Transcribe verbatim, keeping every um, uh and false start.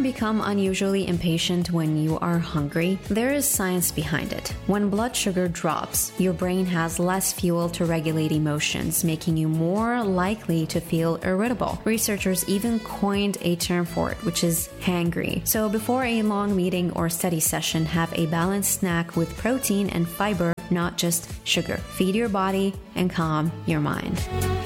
become unusually impatient when you are hungry? There is science behind it. When blood sugar drops, your brain has less fuel to regulate emotions, making you more likely to feel irritable. Researchers even coined a term for it, which is hangry. So before a long meeting or study session, have a balanced snack with protein and fiber, not just sugar. Feed your body and calm your mind.